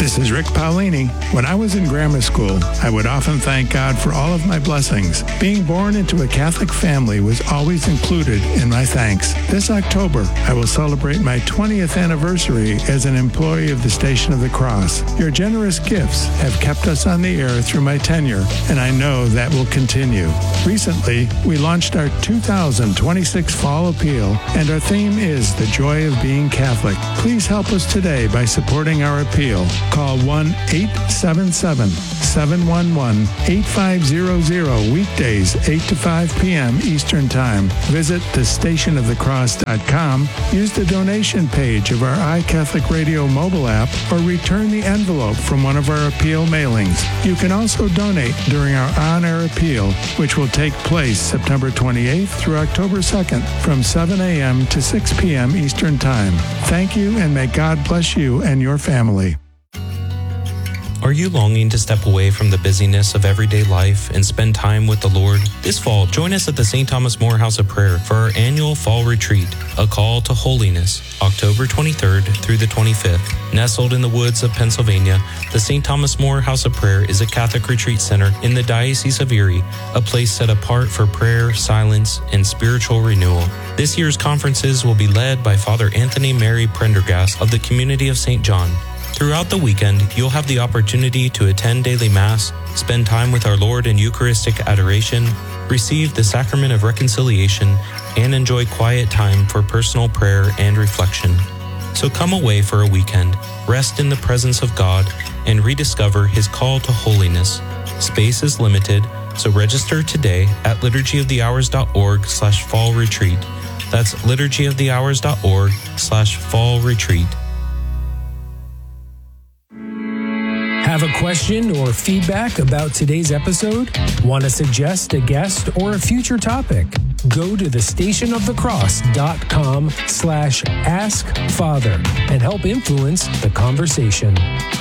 This is Rick Paolini. When I was in grammar school, I would often thank God for all of my blessings. Being born into a Catholic family was always included in my thanks. This October, I will celebrate my 20th anniversary as an employee of the Station of the Cross. Your generous gifts have kept us on the air through my tenure, and I know that will continue. Recently, we launched our 2026 Fall Appeal, and our theme is The Joy of Being Catholic. Please help us today by supporting our appeal. Call 1-877-711-8500 weekdays, 8 to 5 p.m. Eastern Time. Visit thestationofthecross.com, use the donation page of our iCatholic Radio mobile app, or return the envelope from one of our appeal mailings. You can also donate during our on-air appeal, which will take place September 28th through October 2nd from 7 a.m. to 6 p.m. Eastern Time. Thank you, and may God bless you and your family. Are you longing to step away from the busyness of everyday life and spend time with the Lord? This fall, join us at the St. Thomas More House of Prayer for our annual Fall Retreat, A Call to Holiness, October 23rd through the 25th. Nestled in the woods of Pennsylvania, the St. Thomas More House of Prayer is a Catholic retreat center in the Diocese of Erie, a place set apart for prayer, silence, and spiritual renewal. This year's conferences will be led by Father Anthony Mary Prendergast of the Community of St. John. Throughout the weekend, you'll have the opportunity to attend daily Mass, spend time with our Lord in Eucharistic adoration, receive the Sacrament of Reconciliation, and enjoy quiet time for personal prayer and reflection. So come away for a weekend, rest in the presence of God, and rediscover His call to holiness. Space is limited, so register today at liturgyofthehours.org/fall retreat. That's liturgyofthehours.org/fall retreat. Have a question or feedback about today's episode? Want to suggest a guest or a future topic? Go to thestationofthecross.com/askfather and help influence the conversation.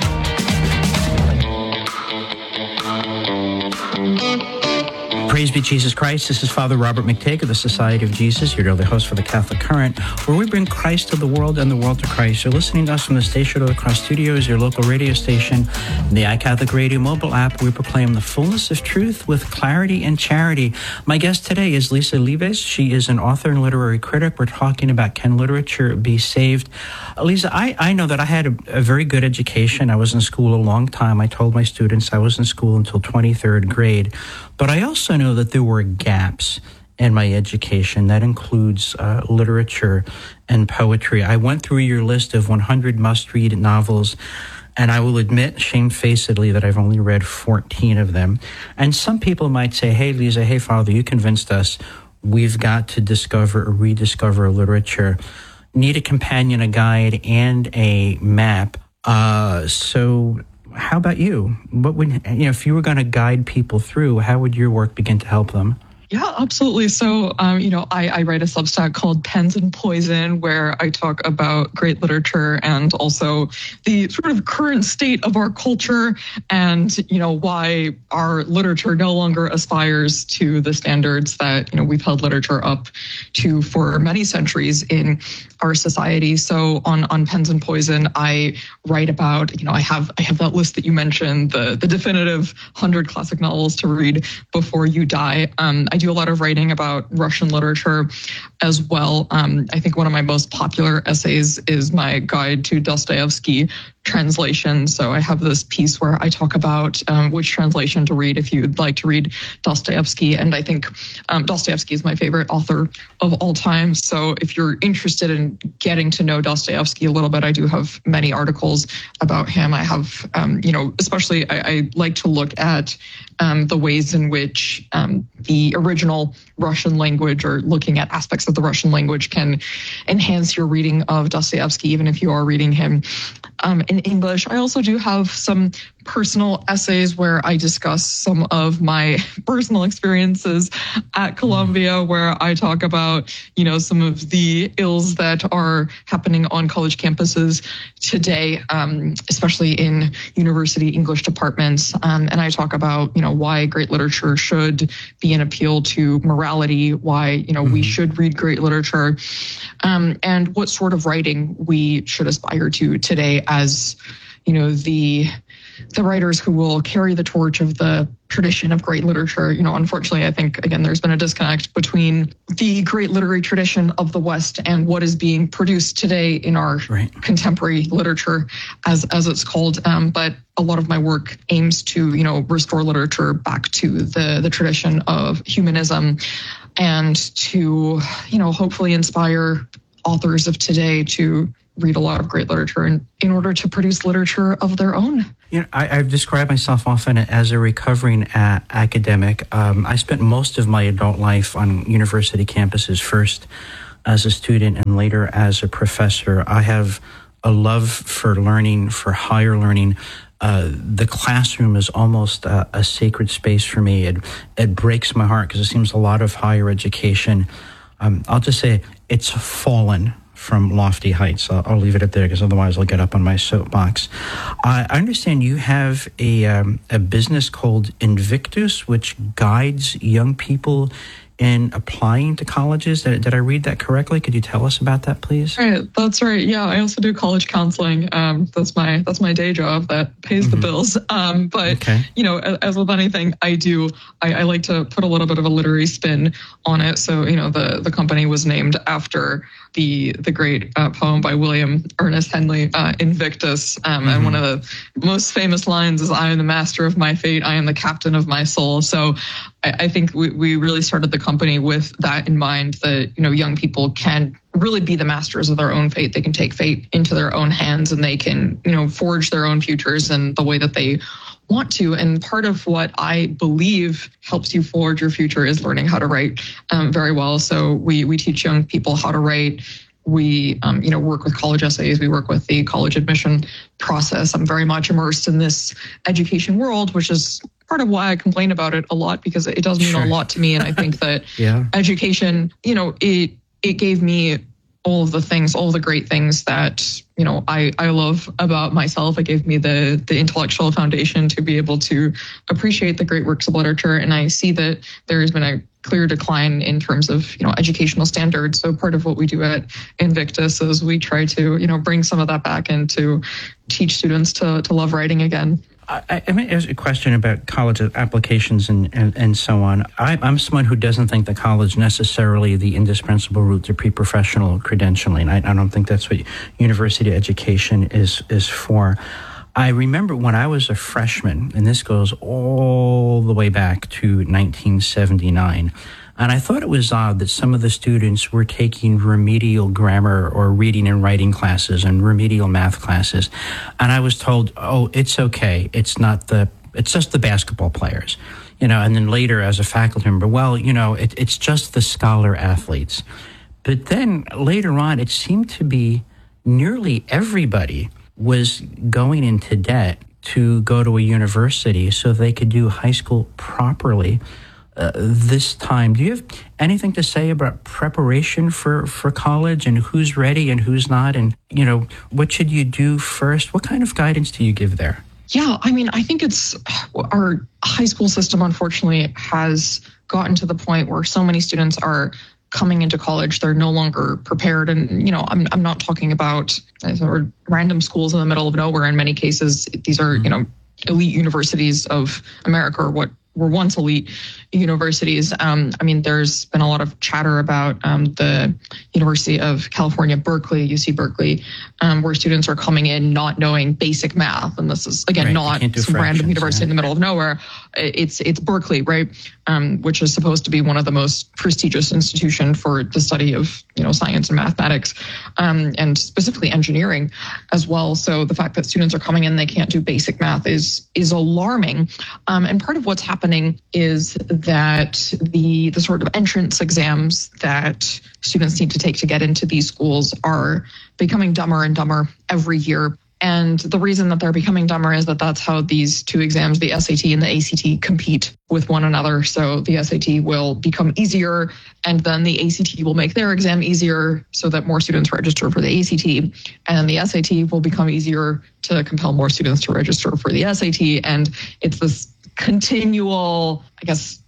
Praise be Jesus Christ. This is Father Robert McTague of the Society of Jesus, your daily host for the Catholic Current, where we bring Christ to the world and the world to Christ. You're listening to us from the Station of the Cross Studios, your local radio station, and the iCatholic Radio mobile app. We proclaim the fullness of truth with clarity and charity. My guest today is Lisa Leibes. She is an author and literary critic. We're talking about Can Literature Be Saved? Lisa, I know that I had a very good education. I was in school a long time. I told my students I was in school until 23rd grade. But I also know that there were gaps in my education. That includes literature and poetry. I went through your list of 100 must-read novels, and I will admit shamefacedly that I've only read 14 of them. And some people might say, hey, Lisa, hey, Father, you convinced us. We've got to discover or rediscover literature. Need a companion, a guide, and a map. So how about you? What would, if you were going to guide people through, how would your work begin to help them? Yeah, absolutely. So, I write a Substack called Pens and Poison, where I talk about great literature and also the sort of current state of our culture and, why our literature no longer aspires to the standards that, we've held literature up to for many centuries in our society. So on Pens and Poison, I write about, I have that list that you mentioned, the definitive 100 classic novels to read before you die. I do a lot of writing about Russian literature as well. I think one of my most popular essays is my guide to Dostoevsky translation. So I have this piece where I talk about which translation to read if you'd like to read Dostoevsky. And I think Dostoevsky is my favorite author of all time. So if you're interested in getting to know Dostoevsky a little bit, I do have many articles about him. I have, especially I like to look at the ways in which the original Russian language or looking at aspects of the Russian language can enhance your reading of Dostoevsky, even if you are reading him in English. I also do have some personal essays where I discuss some of my personal experiences at Columbia, where I talk about, some of the ills that are happening on college campuses today, especially in university English departments. And I talk about, why great literature should be an appeal to morality, why, we should read great literature, and what sort of writing we should aspire to today as the writers who will carry the torch of the tradition of great literature. Unfortunately, I think, again, there's been a disconnect between the great literary tradition of the West and what is being produced today in our contemporary literature, as it's called. But a lot of my work aims to, restore literature back to the tradition of humanism and to, hopefully inspire authors of today to read a lot of great literature in order to produce literature of their own. I've described myself often as a recovering academic. I spent most of my adult life on university campuses, first as a student and later as a professor. I have a love for learning, for higher learning. The classroom is almost a sacred space for me. It breaks my heart because it seems a lot of higher education, I'll just say it's fallen from lofty heights. I'll leave it up there because otherwise I'll get up on my soapbox. I understand you have a business called Invictus, which guides young people in applying to colleges. Did I read that correctly? Could you tell us about that, please? Right, that's right. Yeah, I also do college counseling. That's my day job that pays the bills. But as with anything I do, I like to put a little bit of a literary spin on it. So the company was named after the great poem by William Ernest Henley, Invictus. And one of the most famous lines is, "I am the master of my fate. I am the captain of my soul." So I think we really started the company with that in mind, that, young people can really be the masters of their own fate. They can take fate into their own hands and they can, forge their own futures in the way that they want to. And part of what I believe helps you forge your future is learning how to write very well. So we teach young people how to write. We, work with college essays. We work with the college admission process. I'm very much immersed in this education world, which is part of why I complain about it a lot, because it does mean a lot to me. And I think that education, it gave me all of the things, all the great things that, I love about myself. It gave me the intellectual foundation to be able to appreciate the great works of literature. And I see that there has been a clear decline in terms of, educational standards. So part of what we do at Invictus is we try to, bring some of that back and to teach students to love writing again. I mean, there's a question about college applications and so on. I'm someone who doesn't think that college necessarily the indispensable route to pre-professional credentialing. I don't think that's what university education is for. I remember when I was a freshman, and this goes all the way back to 1979, and I thought it was odd that some of the students were taking remedial grammar or reading and writing classes and remedial math classes. And I was told, oh, it's okay. It's just the basketball players, and then later as a faculty member, well, it's just the scholar athletes. But then later on, it seemed to be nearly everybody was going into debt to go to a university so they could do high school properly. This time, do you have anything to say about preparation for college and who's ready and who's not? And, what should you do first? What kind of guidance do you give there? Yeah, I mean, I think it's our high school system, unfortunately, has gotten to the point where so many students are coming into college, they're no longer prepared. And, I'm not talking about random schools in the middle of nowhere. In many cases, these are, elite universities of America, or what were once elite universities. There's been a lot of chatter about the University of California, Berkeley, UC Berkeley, where students are coming in not knowing basic math. And this is, again, not some random university in the middle of nowhere. It's Berkeley, right? Which is supposed to be one of the most prestigious institutions for the study of, science and mathematics, and specifically engineering as well. So the fact that students are coming in, they can't do basic math is alarming. And part of what's happening is that the sort of entrance exams that students need to take to get into these schools are becoming dumber and dumber every year. And the reason that they're becoming dumber is that that's how these two exams, the SAT and the ACT, compete with one another. So the SAT will become easier, and then the ACT will make their exam easier so that more students register for the ACT. And then the SAT will become easier to compel more students to register for the SAT. And it's this continual,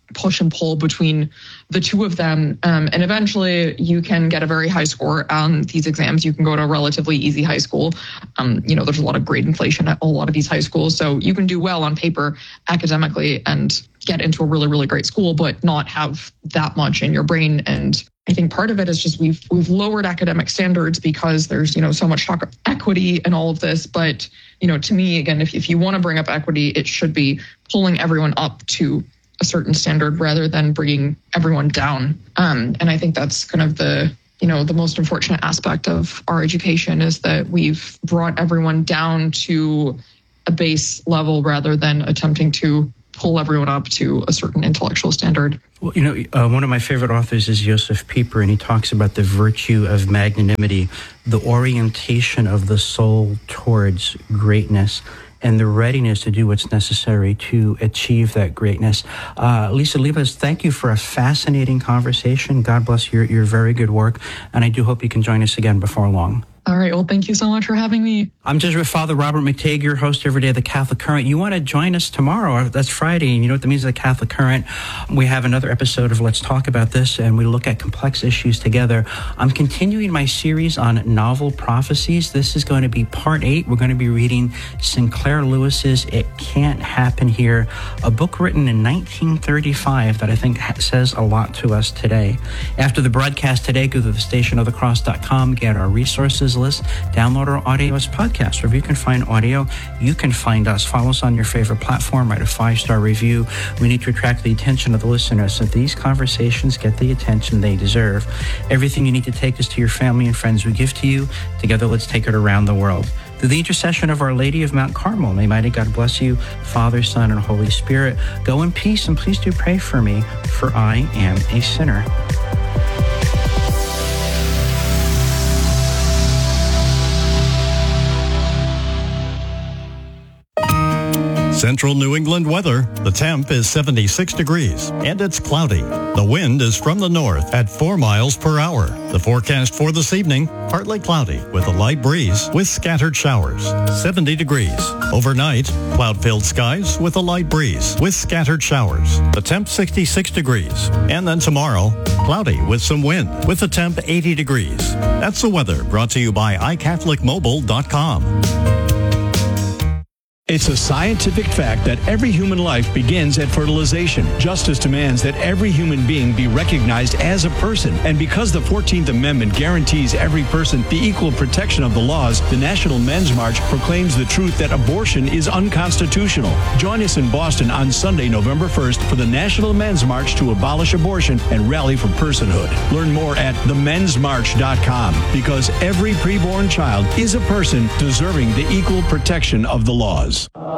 push and pull between the two of them. And eventually you can get a very high score on these exams. You can go to a relatively easy high school. There's a lot of grade inflation at a lot of these high schools. So you can do well on paper academically and get into a really, really great school, but not have that much in your brain. And I think part of it is just we've lowered academic standards because there's, so much talk of equity and all of this. But, to me, again, if you want to bring up equity, it should be pulling everyone up to a certain standard rather than bringing everyone down. And I think that's kind of the most unfortunate aspect of our education is that we've brought everyone down to a base level rather than attempting to pull everyone up to a certain intellectual standard. Well, one of my favorite authors is Josef Pieper, and he talks about the virtue of magnanimity, the orientation of the soul towards greatness, and the readiness to do what's necessary to achieve that greatness. Lisa Olivas, thank you for a fascinating conversation. God bless your very good work, and I do hope you can join us again before long. All right. Well, thank you so much for having me. I'm Jesuit Father Robert McTeigue, your host every day of the Catholic Current. You want to join us tomorrow? That's Friday, and you know what that means, the Catholic Current. We have another episode of Let's Talk About This, and we look at complex issues together. I'm continuing my series on novel prophecies. This is going to be part 8. We're going to be reading Sinclair Lewis's It Can't Happen Here, a book written in 1935 that I think says a lot to us today. After the broadcast today, go to thestationofthecross.com, get our resources list, download our audio as podcast. Wherever you can find audio, you can find us. Follow us on your favorite platform, write a 5-star review. We need to attract the attention of the listeners so these conversations get the attention they deserve. Everything you need to take us to your family and friends we give to you. Together, let's take it around the world. Through the intercession of Our Lady of Mount Carmel, may mighty God bless you, Father, Son, and Holy Spirit. Go in peace, and please do pray for me, for I am a sinner. Central New England weather. The temp is 76 degrees and it's cloudy. The wind is from the north at 4 miles per hour. The forecast for this evening, partly cloudy with a light breeze with scattered showers. 70 degrees. Overnight, cloud-filled skies with a light breeze with scattered showers. The temp 66 degrees. And then tomorrow, cloudy with some wind with the temp 80 degrees. That's the weather brought to you by iCatholicMobile.com. It's a scientific fact that every human life begins at fertilization. Justice demands that every human being be recognized as a person. And because the 14th Amendment guarantees every person the equal protection of the laws, the National Men's March proclaims the truth that abortion is unconstitutional. Join us in Boston on Sunday, November 1st for the National Men's March to abolish abortion and rally for personhood. Learn more at themensmarch.com, because every preborn child is a person deserving the equal protection of the laws.